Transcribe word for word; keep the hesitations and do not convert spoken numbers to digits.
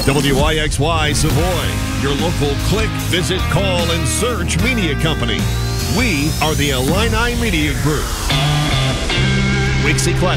W I X Y Savoy, your local click, visit, call, and search media company. We are the Illini Media Group. Weeksy Classic.